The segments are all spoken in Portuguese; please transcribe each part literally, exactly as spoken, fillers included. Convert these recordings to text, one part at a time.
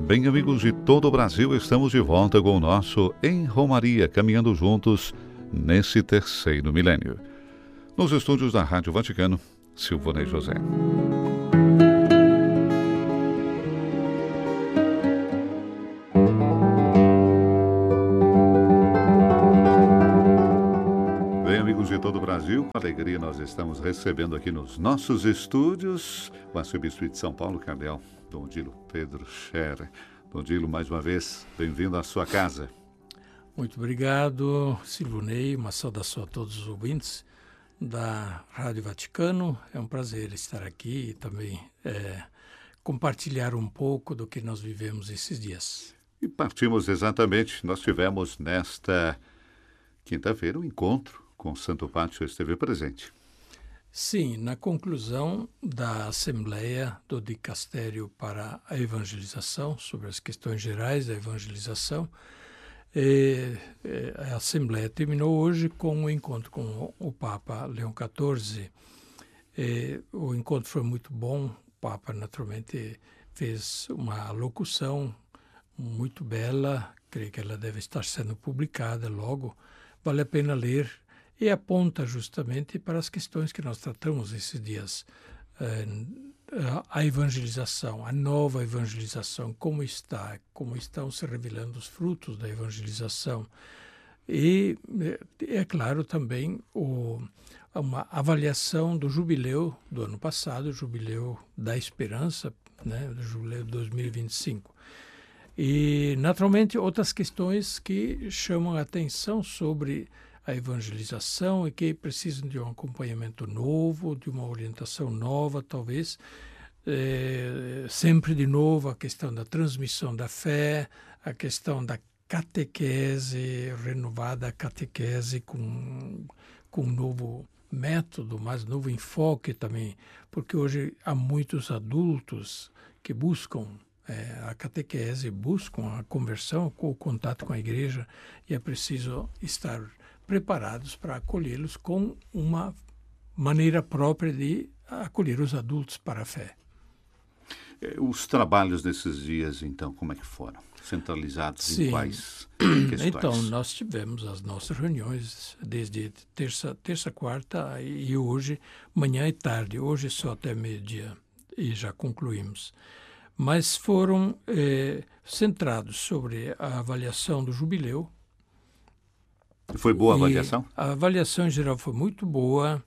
Bem, amigos de todo o Brasil, estamos de volta com o nosso Em Romaria, caminhando juntos nesse terceiro milênio. Nos estúdios da Rádio Vaticano, Silvonei José. Bem, amigos de todo o Brasil, com alegria nós estamos recebendo aqui nos nossos estúdios o arcebispo de São Paulo, Cardeal Dom Odilo Pedro Scherer. Dom Odilo, mais uma vez, bem-vindo à sua casa. Muito obrigado, Silvonei. Uma saudação a todos os ouvintes da Rádio Vaticano. É um prazer estar aqui e também é, compartilhar um pouco do que nós vivemos esses dias. E partimos exatamente, nós tivemos nesta quinta-feira um encontro com o Santo Padre, o senhor esteve presente. Sim, na conclusão da Assembleia do Dicastério para a Evangelização, sobre as questões gerais da evangelização, e, e, a Assembleia terminou hoje com um encontro com o Papa Leão quatorze. E, o encontro foi muito bom, o Papa naturalmente fez uma locução muito bela, creio que ela deve estar sendo publicada logo, vale a pena ler, e aponta justamente para as questões que nós tratamos esses dias. A evangelização, a nova evangelização, como está, como estão se revelando os frutos da evangelização. E, é claro, também o, uma avaliação do jubileu do ano passado, o jubileu da esperança, né, do jubileu de dois mil e vinte e cinco. E, naturalmente, outras questões que chamam a atenção sobre a evangelização e que precisam de um acompanhamento novo, de uma orientação nova, talvez. É, sempre de novo a questão da transmissão da fé, a questão da catequese, renovada catequese com, com um novo método, mais novo enfoque também, porque hoje há muitos adultos que buscam é, a catequese, buscam a conversão, o contato com a igreja, e é preciso estar preparados para acolhê-los com uma maneira própria de acolher os adultos para a fé. Os trabalhos desses dias, então, como é que foram? Centralizados Sim. em quais questões? Então, nós tivemos as nossas reuniões desde terça, terça, quarta e hoje, manhã e tarde. Hoje só até meio-dia e já concluímos. Mas foram eh, centrados sobre a avaliação do jubileu. Foi boa a avaliação? E a avaliação em geral foi muito boa,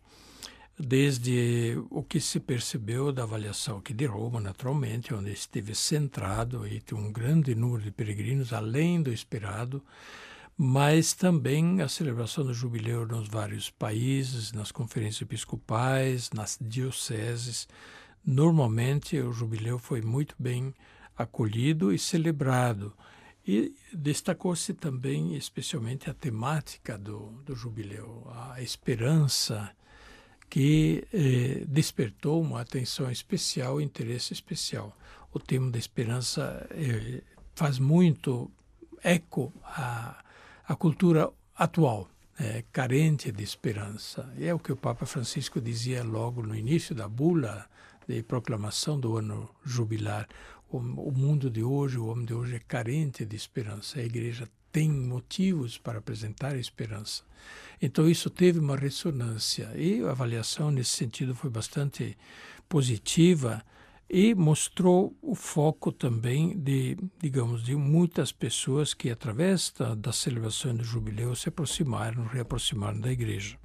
desde o que se percebeu da avaliação aqui de Roma, naturalmente, onde esteve centrado e tem um grande número de peregrinos, além do esperado, mas também a celebração do jubileu nos vários países, nas conferências episcopais, nas dioceses. Normalmente o jubileu foi muito bem acolhido e celebrado. E destacou-se também, especialmente, a temática do, do jubileu, a esperança, que eh, despertou uma atenção especial, interesse especial. O tema da esperança eh, faz muito eco à, à cultura atual, eh, carente de esperança. E é o que o Papa Francisco dizia logo no início da bula de proclamação do ano jubilar. O, o mundo de hoje, o homem de hoje é carente de esperança. A igreja tem motivos para apresentar esperança. Então isso teve uma ressonância e a avaliação nesse sentido foi bastante positiva e mostrou o foco também de, digamos, de muitas pessoas que através da, da celebração do jubileu se aproximaram, reaproximaram da igreja.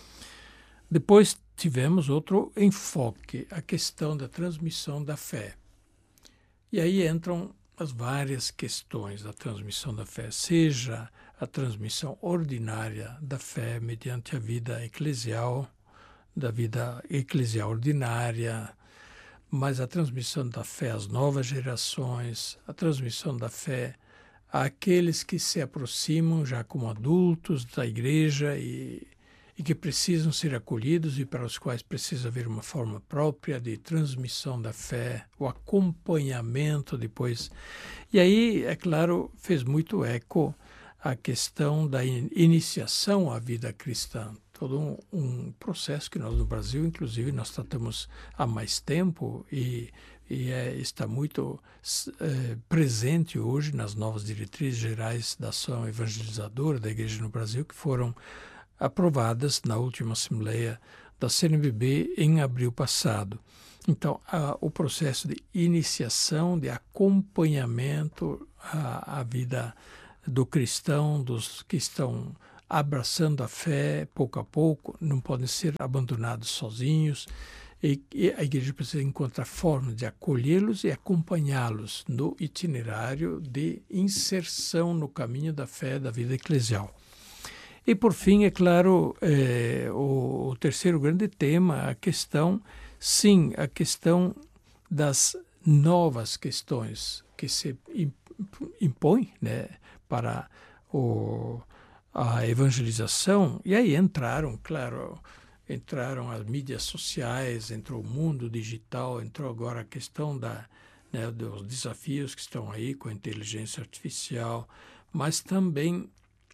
Depois tivemos outro enfoque, a questão da transmissão da fé. E aí entram as várias questões da transmissão da fé, seja a transmissão ordinária da fé mediante a vida eclesial, da vida eclesial ordinária, mas a transmissão da fé às novas gerações, a transmissão da fé àqueles que se aproximam já como adultos da igreja e e que precisam ser acolhidos e para os quais precisa haver uma forma própria de transmissão da fé, o acompanhamento depois. E aí, é claro, fez muito eco a questão da iniciação à vida cristã. Todo um, um processo que nós no Brasil, inclusive, nós tratamos há mais tempo e, e é, está muito é, presente hoje nas novas diretrizes gerais da ação evangelizadora da Igreja no Brasil, que foram aprovadas na última Assembleia da C N B B em abril passado. Então, a, o processo de iniciação, de acompanhamento à, à vida do cristão, dos que estão abraçando a fé pouco a pouco, não podem ser abandonados sozinhos, e, e a igreja precisa encontrar formas de acolhê-los e acompanhá-los no itinerário de inserção no caminho da fé, da vida eclesial. E, por fim, é claro, é, o, o terceiro grande tema, a questão, sim, a questão das novas questões que se impõem, né, para o, a evangelização. E aí entraram, claro, entraram as mídias sociais, entrou o mundo digital, entrou agora a questão da, né, dos desafios que estão aí com a inteligência artificial, mas também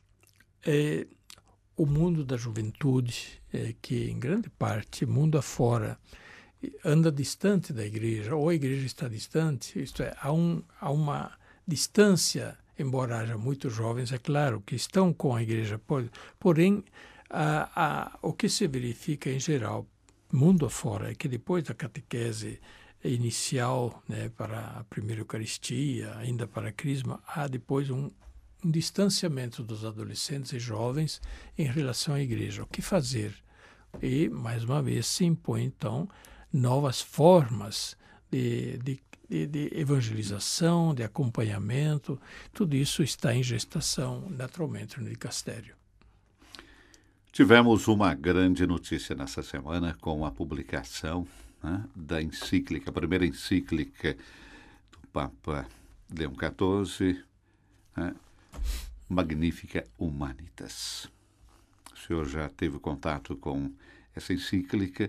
é, o mundo da juventude, é, que em grande parte, mundo afora, anda distante da igreja, ou a igreja está distante, isto é, há, um, há uma distância, embora haja muitos jovens, é claro, que estão com a igreja, porém, a, a, o que se verifica em geral, mundo afora, é que depois da catequese inicial, né, para a primeira Eucaristia, ainda para a Crisma, há depois um um distanciamento dos adolescentes e jovens em relação à igreja. O que fazer? E, mais uma vez, se impõe, então, novas formas de, de, de, de evangelização, de acompanhamento. Tudo isso está em gestação, naturalmente, no dicastério. Tivemos uma grande notícia nessa semana com a publicação, né, da encíclica, a primeira encíclica do Papa Leão quatorze, né, Magnificat Humanitas. O senhor já teve contato com essa encíclica.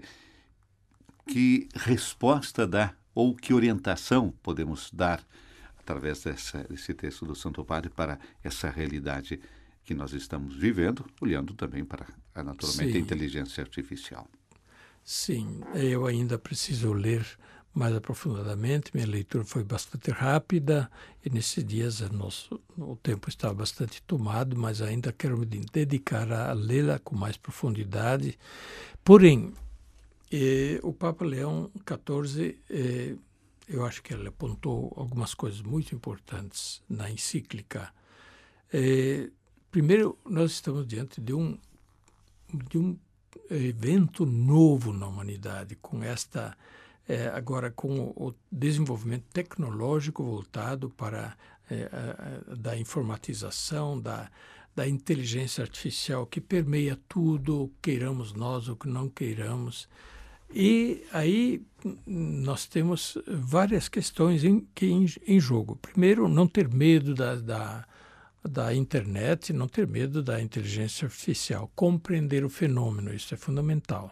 Que resposta dá, ou que orientação podemos dar através dessa, desse texto do Santo Padre para essa realidade que nós estamos vivendo, olhando também para, naturalmente, Sim. a inteligência artificial? Sim, eu ainda preciso ler mais aprofundadamente. Minha leitura foi bastante rápida e nesses dias nosso, o tempo estava bastante tomado, mas ainda quero me dedicar a lê-la com mais profundidade. Porém, eh, o Papa Leão quatorze, eh, eu acho que ele apontou algumas coisas muito importantes na encíclica. Eh, primeiro, nós estamos diante de um, de um evento novo na humanidade, com esta É, agora com o desenvolvimento tecnológico voltado para é, a, a, da informatização, da, da inteligência artificial que permeia tudo, queiramos nós ou que não queiramos. E aí nós temos várias questões em, que em, em jogo. Primeiro, não ter medo da, da, da internet, não ter medo da inteligência artificial, compreender o fenômeno, isso é fundamental.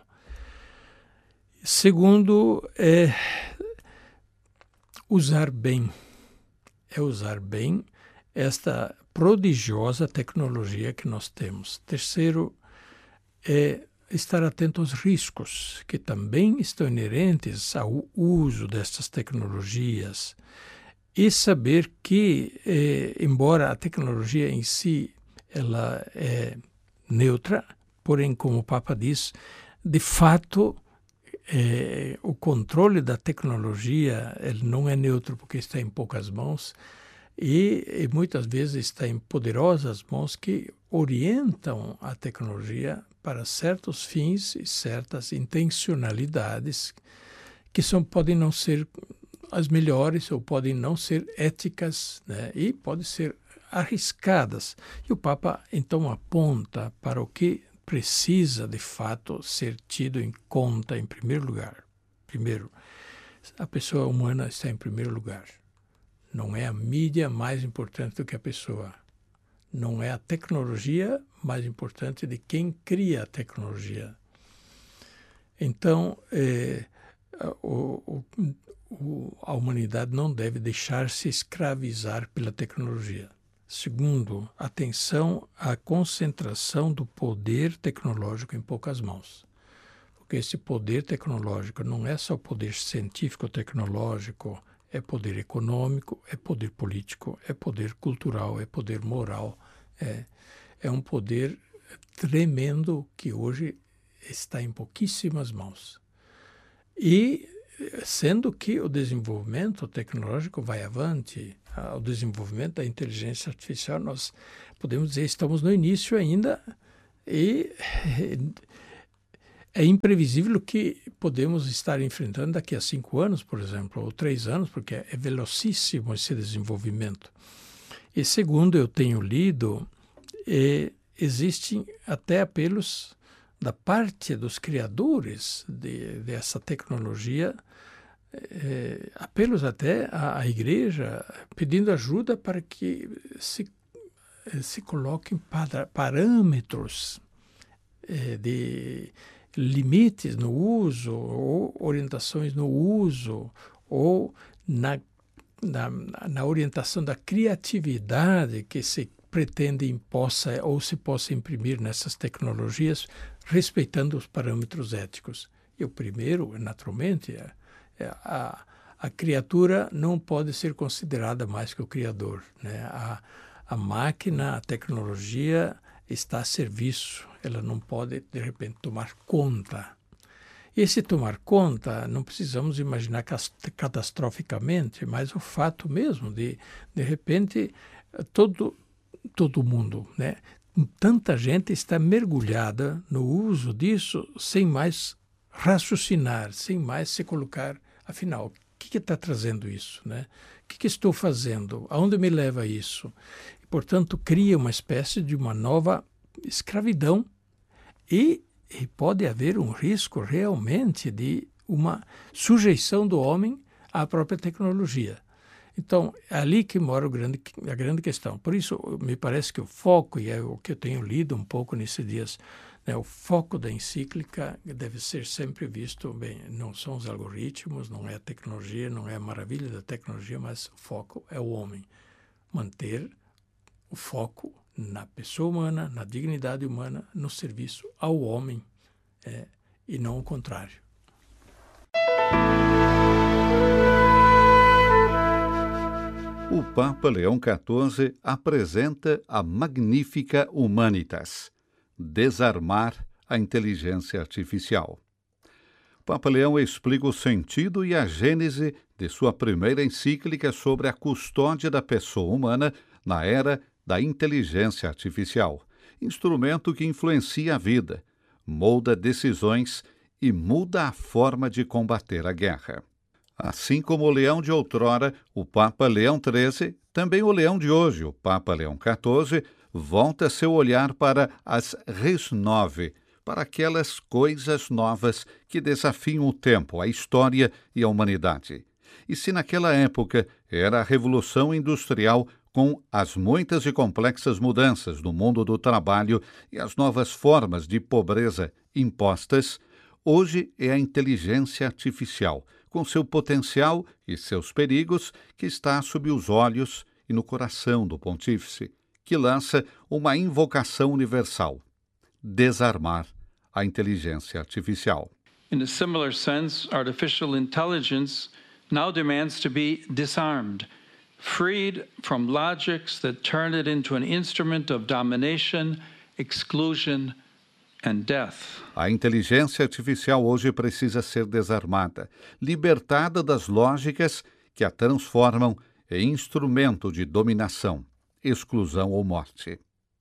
Segundo, é usar bem, é usar bem esta prodigiosa tecnologia que nós temos. Terceiro, é estar atento aos riscos que também estão inerentes ao uso destas tecnologias e saber que, é, embora a tecnologia em si ela é neutra, porém, como o Papa diz, de fato, É, o controle da tecnologia ele não é neutro porque está em poucas mãos e, e muitas vezes está em poderosas mãos que orientam a tecnologia para certos fins e certas intencionalidades que são, podem não ser as melhores ou podem não ser éticas, né, e podem ser arriscadas. E o Papa então aponta para o que precisa, de fato, ser tido em conta em primeiro lugar. Primeiro, a pessoa humana está em primeiro lugar. Não é a mídia mais importante do que a pessoa. Não é a tecnologia mais importante de quem cria a tecnologia. Então, é, o, o, a humanidade não deve deixar-se escravizar pela tecnologia. Segundo, atenção à concentração do poder tecnológico em poucas mãos. porque esse poder tecnológico não é só poder científico-tecnológico, é poder econômico, é poder político, é poder cultural, é poder moral. É, é um poder tremendo que hoje está em pouquíssimas mãos. E sendo que o desenvolvimento tecnológico vai avante, o desenvolvimento da inteligência artificial, nós podemos dizer estamos no início ainda e é imprevisível o que podemos estar enfrentando daqui a cinco anos, por exemplo, ou três anos, porque é velocíssimo esse desenvolvimento. E segundo eu tenho lido, é, existem até apelos da parte dos criadores de, dessa tecnologia, é, apelos até à, à igreja, pedindo ajuda para que se, se coloquem para, parâmetros é, de limites no uso, ou orientações no uso, ou na, na, na orientação da criatividade que se pretende impossa ou se possa imprimir nessas tecnologias, respeitando os parâmetros éticos. E o primeiro, naturalmente, é, é a, a criatura não pode ser considerada mais que o criador, né? A, a máquina, a tecnologia está a serviço, ela não pode, de repente, tomar conta. E se tomar conta, não precisamos imaginar catastroficamente, mas o fato mesmo de, de repente, todo todo mundo, né? Tanta gente está mergulhada no uso disso sem mais raciocinar, sem mais se colocar, afinal, o que está trazendo isso, né? O que, que estou fazendo? Aonde me leva isso? E, portanto, cria uma espécie de uma nova escravidão e, e pode haver um risco realmente de uma sujeição do homem à própria tecnologia. Então, é ali que mora o grande, a grande questão. Por isso, me parece que o foco, e é o que eu tenho lido um pouco nesses dias, né, o foco da encíclica deve ser sempre visto, bem, não são os algoritmos, não é a tecnologia, não é a maravilha da tecnologia, mas o foco é o homem. Manter o foco na pessoa humana, na dignidade humana, no serviço ao homem, é, e não o contrário. O Papa Leão quatorze apresenta a Magnificat Humanitas, desarmar a inteligência artificial. O Papa Leão explica o sentido e a gênese de sua primeira encíclica sobre a custódia da pessoa humana na era da inteligência artificial, instrumento que influencia a vida, molda decisões e muda a forma de combater a guerra. Assim como o leão de outrora, o Papa Leão treze, também o leão de hoje, o Papa Leão quatorze, volta seu olhar para as res nove, para aquelas coisas novas que desafiam o tempo, a história e a humanidade. E se naquela época era a Revolução Industrial com as muitas e complexas mudanças no mundo do trabalho e as novas formas de pobreza impostas, hoje é a inteligência artificial, com seu potencial e seus perigos, que está sob os olhos e no coração do pontífice, que lança uma invocação universal: desarmar a inteligência artificial. In a similar sense, artificial intelligence now demands to be disarmed, freed from logics that turn it into an instrument of domination, exclusion, and death. A inteligência artificial hoje precisa ser desarmada, libertada das lógicas que a transformam em instrumento de dominação, exclusão ou morte.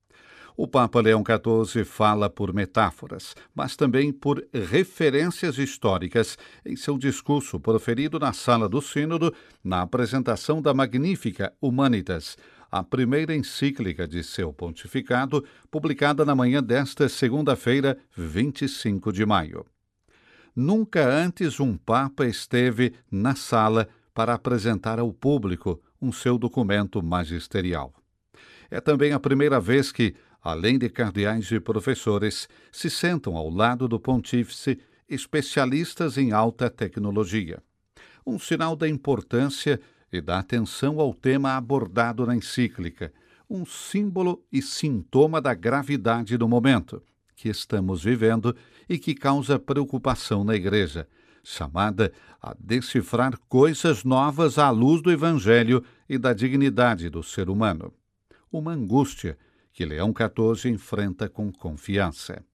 O Papa Leão quatorze fala por metáforas, mas também por referências históricas em seu discurso proferido na Sala do Sínodo, na apresentação da Magnificat Humanitas, a primeira encíclica de seu pontificado, publicada na manhã desta segunda-feira, vinte e cinco de maio. Nunca antes um Papa esteve na sala para apresentar ao público um seu documento magisterial. É também a primeira vez que, além de cardeais e professores, se sentam ao lado do pontífice especialistas em alta tecnologia. Um sinal da importância e da atenção ao tema abordado na encíclica, um símbolo e sintoma da gravidade do momento, que estamos vivendo e que causa preocupação na Igreja, chamada a decifrar coisas novas à luz do Evangelho e da dignidade do ser humano. Uma angústia que Leão quatorze enfrenta com confiança.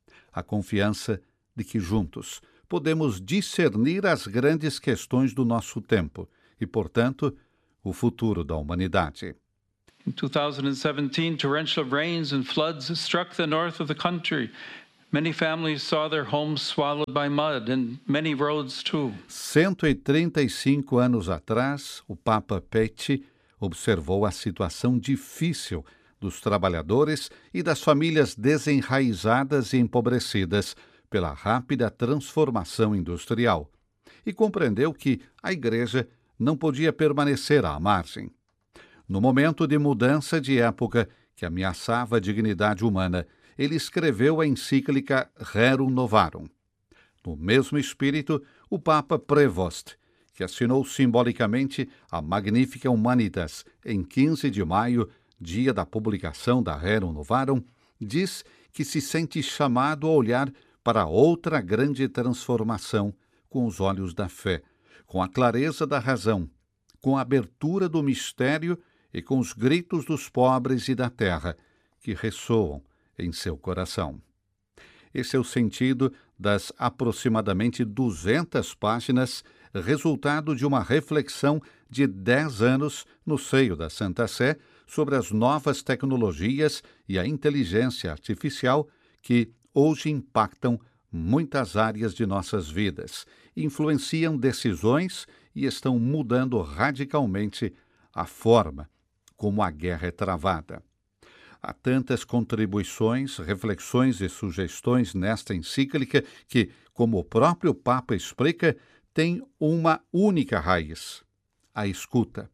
A confiança de que juntos podemos discernir as grandes questões do nosso tempo e, portanto, o futuro da humanidade. In two thousand seventeen, torrential rains and floods struck the north of the country. Many families saw their homes swallowed by mud and many roads too. cento e trinta e cinco anos atrás, o Papa Pecci observou a situação difícil dos trabalhadores e das famílias desenraizadas e empobrecidas pela rápida transformação industrial e compreendeu que a Igreja não podia permanecer à margem. No momento de mudança de época que ameaçava a dignidade humana, ele escreveu a encíclica Rerum Novarum. No mesmo espírito, o Papa Prevost, que assinou simbolicamente a Magnificat Humanitas em quinze de maio, dia da publicação da Rerum Novarum, diz que se sente chamado a olhar para outra grande transformação com os olhos da fé, com a clareza da razão, com a abertura do mistério e com os gritos dos pobres e da terra que ressoam em seu coração. Esse é o sentido das aproximadamente duzentas páginas, resultado de uma reflexão de dez anos no seio da Santa Sé sobre as novas tecnologias e a inteligência artificial que hoje impactam muitas áreas de nossas vidas, influenciam decisões e estão mudando radicalmente a forma como a guerra é travada. Há tantas contribuições, reflexões e sugestões nesta encíclica que, como o próprio Papa explica, tem uma única raiz: a escuta.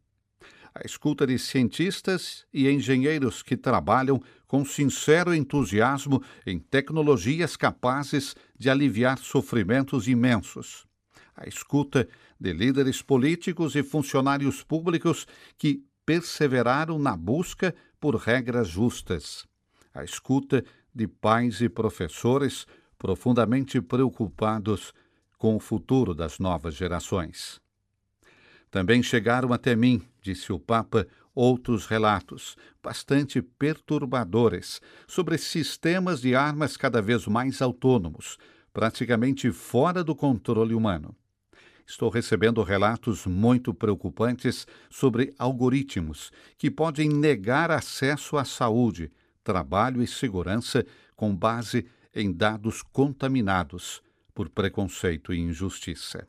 A escuta de cientistas e engenheiros que trabalham com sincero entusiasmo em tecnologias capazes de aliviar sofrimentos imensos. A escuta de líderes políticos e funcionários públicos que perseveraram na busca por regras justas. A escuta de pais e professores profundamente preocupados com o futuro das novas gerações. Também chegaram até mim, disse o Papa, outros relatos, bastante perturbadores, sobre sistemas de armas cada vez mais autônomos, praticamente fora do controle humano. Estou recebendo relatos muito preocupantes sobre algoritmos que podem negar acesso à saúde, trabalho e segurança com base em dados contaminados por preconceito e injustiça.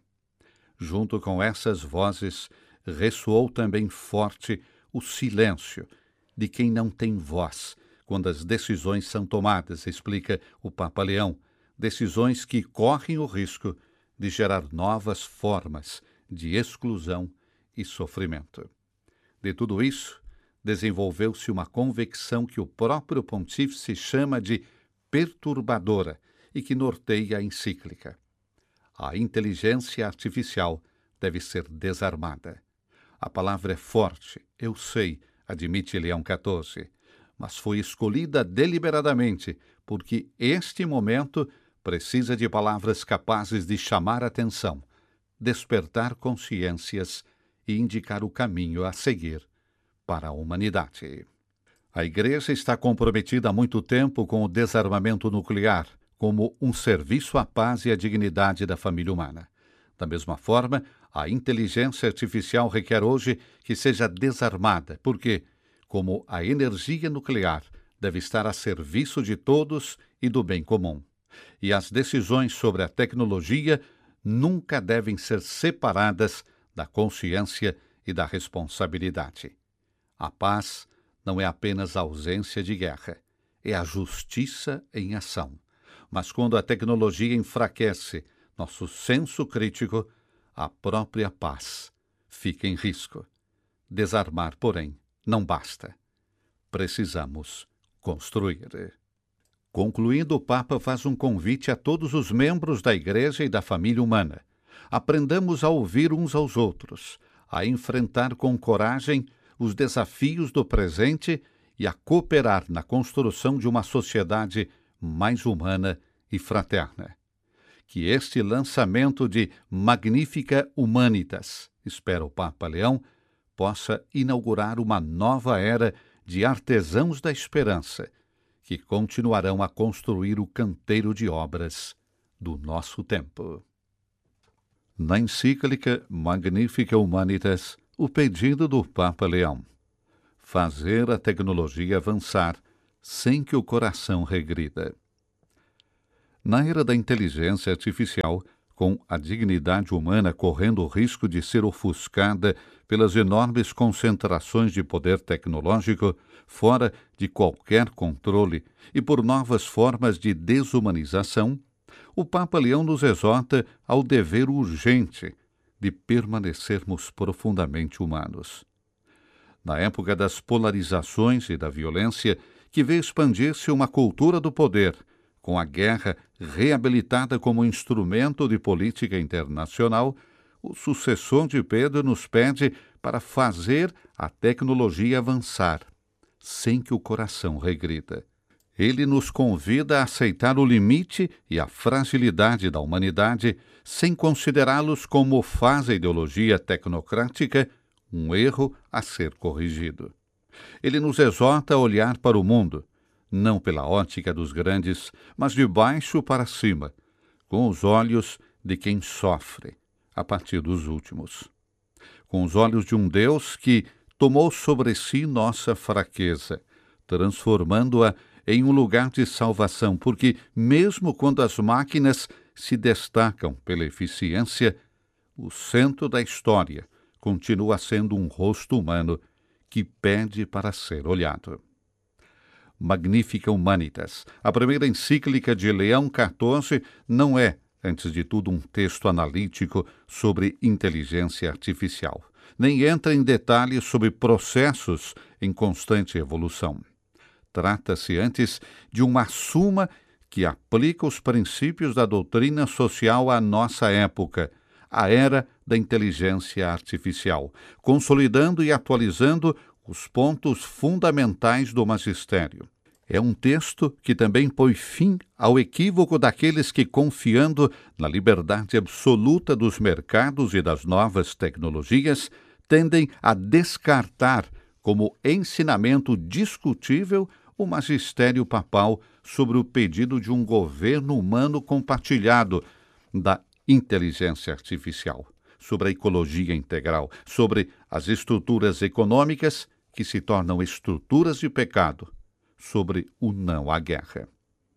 Junto com essas vozes, ressoou também forte o silêncio de quem não tem voz quando as decisões são tomadas, explica o Papa Leão, decisões que correm o risco de gerar novas formas de exclusão e sofrimento. De tudo isso, desenvolveu-se uma convicção que o próprio pontífice chama de perturbadora e que norteia a encíclica. A inteligência artificial deve ser desarmada. A palavra é forte, eu sei, admite Leão quatorze, mas foi escolhida deliberadamente porque este momento precisa de palavras capazes de chamar atenção, despertar consciências e indicar o caminho a seguir para a humanidade. A Igreja está comprometida há muito tempo com o desarmamento nuclear, como um serviço à paz e à dignidade da família humana. Da mesma forma, a inteligência artificial requer hoje que seja desarmada, porque, como a energia nuclear deve estar a serviço de todos e do bem comum, e as decisões sobre a tecnologia nunca devem ser separadas da consciência e da responsabilidade. A paz não é apenas a ausência de guerra, é a justiça em ação. Mas quando a tecnologia enfraquece nosso senso crítico, a própria paz fica em risco. Desarmar, porém, não basta. Precisamos construir. Concluindo, o Papa faz um convite a todos os membros da Igreja e da família humana. Aprendamos a ouvir uns aos outros, a enfrentar com coragem os desafios do presente e a cooperar na construção de uma sociedade mais humana e fraterna. Que este lançamento de Magnificat Humanitas, espera o Papa Leão, possa inaugurar uma nova era de artesãos da esperança, que continuarão a construir o canteiro de obras do nosso tempo. Na encíclica Magnificat Humanitas, o pedido do Papa Leão: fazer a tecnologia avançar sem que o coração regrida. Na era da inteligência artificial, com a dignidade humana correndo o risco de ser ofuscada pelas enormes concentrações de poder tecnológico, fora de qualquer controle, e por novas formas de desumanização, o Papa Leão nos exorta ao dever urgente de permanecermos profundamente humanos. Na época das polarizações e da violência, que vê expandir-se uma cultura do poder, com a guerra reabilitada como instrumento de política internacional, o sucessor de Pedro nos pede para fazer a tecnologia avançar, sem que o coração regrida. Ele nos convida a aceitar o limite e a fragilidade da humanidade, sem considerá-los como faz a ideologia tecnocrática, um erro a ser corrigido. Ele nos exorta a olhar para o mundo, não pela ótica dos grandes, mas de baixo para cima, com os olhos de quem sofre, a partir dos últimos. Com os olhos de um Deus que tomou sobre si nossa fraqueza, transformando-a em um lugar de salvação, porque mesmo quando as máquinas se destacam pela eficiência, o centro da história continua sendo um rosto humano que pede para ser olhado. Magnificat Humanitas, a primeira encíclica de Leão quatorze, não é, antes de tudo, um texto analítico sobre inteligência artificial, nem entra em detalhes sobre processos em constante evolução. Trata-se antes de uma suma que aplica os princípios da doutrina social à nossa época, a era da inteligência artificial, consolidando e atualizando os pontos fundamentais do magistério. É um texto que também põe fim ao equívoco daqueles que, confiando na liberdade absoluta dos mercados e das novas tecnologias, tendem a descartar como ensinamento discutível o magistério papal sobre o pedido de um governo humano compartilhado da inteligência artificial, sobre a ecologia integral, sobre as estruturas econômicas que se tornam estruturas de pecado, sobre o não à guerra.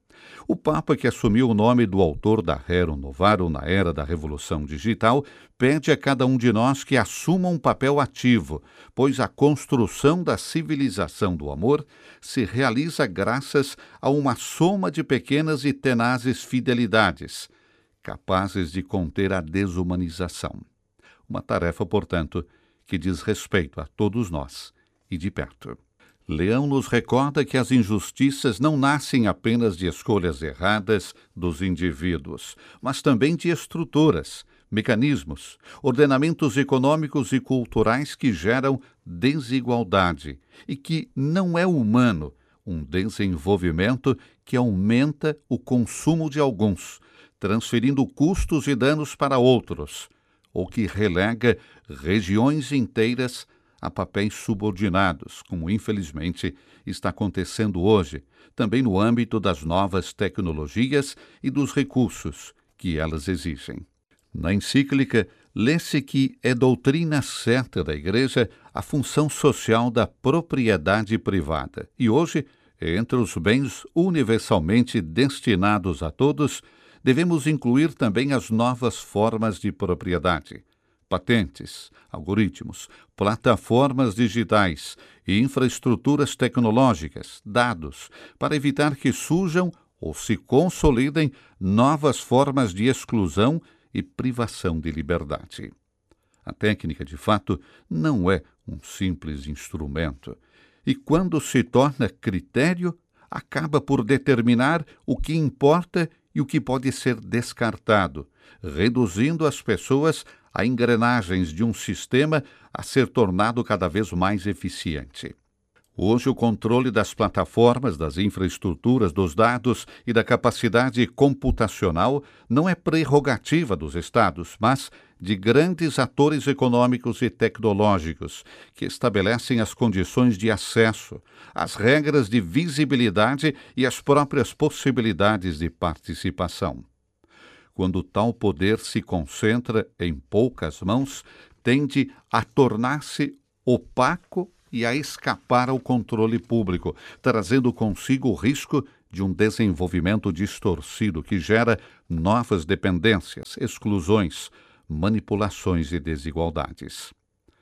O Papa, que assumiu o nome do autor da Rerum Novarum na era da Revolução Digital, pede a cada um de nós que assuma um papel ativo, pois a construção da civilização do amor se realiza graças a uma soma de pequenas e tenazes fidelidades, capazes de conter a desumanização. Uma tarefa, portanto, que diz respeito a todos nós e de perto. Leão nos recorda que as injustiças não nascem apenas de escolhas erradas dos indivíduos, mas também de estruturas, mecanismos, ordenamentos econômicos e culturais que geram desigualdade e que não é humano um desenvolvimento que aumenta o consumo de alguns, transferindo custos e danos para outros, ou que relega regiões inteiras a papéis subordinados, como infelizmente está acontecendo hoje, também no âmbito das novas tecnologias e dos recursos que elas exigem. Na encíclica, lê-se que é doutrina certa da Igreja a função social da propriedade privada, e hoje, entre os bens universalmente destinados a todos, devemos incluir também as novas formas de propriedade, patentes, algoritmos, plataformas digitais e infraestruturas tecnológicas, dados, para evitar que surjam ou se consolidem novas formas de exclusão e privação de liberdade. A técnica, de fato, não é um simples instrumento, e quando se torna critério, acaba por determinar o que importa e o que pode ser descartado, reduzindo as pessoas a engrenagens de um sistema a ser tornado cada vez mais eficiente. Hoje, o controle das plataformas, das infraestruturas, dos dados e da capacidade computacional não é prerrogativa dos Estados, mas de grandes atores econômicos e tecnológicos, que estabelecem as condições de acesso, as regras de visibilidade e as próprias possibilidades de participação. Quando tal poder se concentra em poucas mãos, tende a tornar-se opaco e a escapar ao controle público, trazendo consigo o risco de um desenvolvimento distorcido que gera novas dependências, exclusões, manipulações e desigualdades.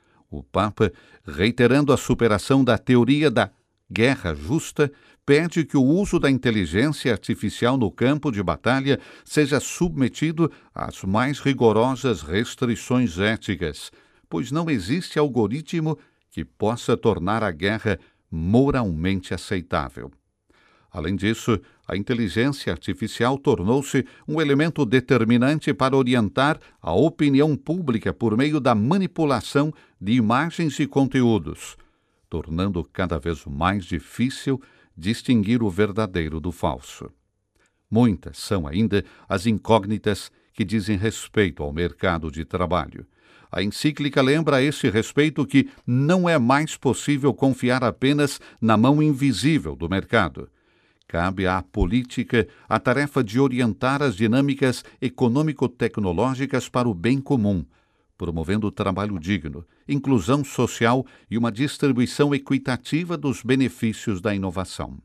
O Papa, reiterando a superação da teoria da guerra justa, pede que o uso da inteligência artificial no campo de batalha seja submetido às mais rigorosas restrições éticas, pois não existe algoritmo que possa tornar a guerra moralmente aceitável. Além disso, a inteligência artificial tornou-se um elemento determinante para orientar a opinião pública por meio da manipulação de imagens e conteúdos, tornando cada vez mais difícil distinguir o verdadeiro do falso. Muitas são ainda as incógnitas que dizem respeito ao mercado de trabalho. A encíclica lembra a esse respeito que não é mais possível confiar apenas na mão invisível do mercado. Cabe à política a tarefa de orientar as dinâmicas econômico-tecnológicas para o bem comum, promovendo o trabalho digno, inclusão social e uma distribuição equitativa dos benefícios da inovação.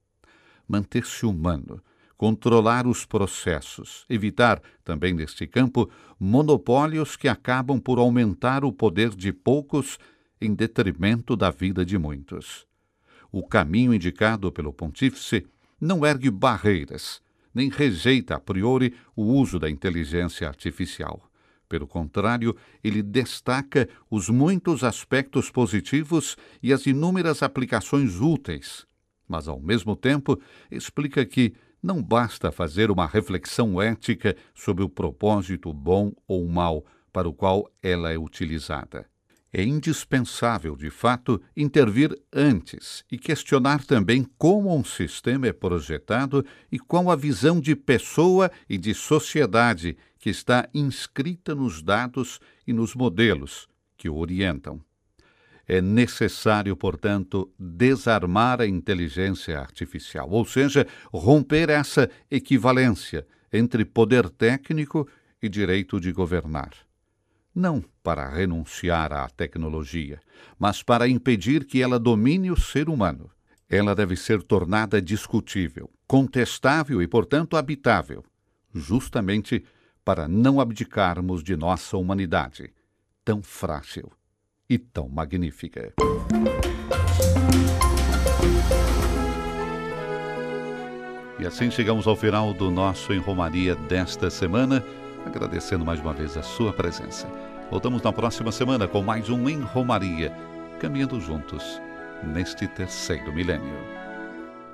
Manter-se humano, controlar os processos, evitar, também neste campo, monopólios que acabam por aumentar o poder de poucos em detrimento da vida de muitos. O caminho indicado pelo Pontífice não ergue barreiras, nem rejeita a priori o uso da inteligência artificial. Pelo contrário, ele destaca os muitos aspectos positivos e as inúmeras aplicações úteis, mas, ao mesmo tempo, explica que não basta fazer uma reflexão ética sobre o propósito bom ou mau para o qual ela é utilizada. É indispensável, de fato, intervir antes e questionar também como um sistema é projetado e qual a visão de pessoa e de sociedade que está inscrita nos dados e nos modelos que o orientam. É necessário, portanto, desarmar a inteligência artificial, ou seja, romper essa equivalência entre poder técnico e direito de governar. Não para renunciar à tecnologia, mas para impedir que ela domine o ser humano. Ela deve ser tornada discutível, contestável e, portanto, habitável, justamente para não abdicarmos de nossa humanidade, tão frágil e tão magnífica. E assim chegamos ao final do nosso Em Romaria desta semana, agradecendo mais uma vez a sua presença. Voltamos na próxima semana com mais um Em Romaria, caminhando juntos neste terceiro milênio.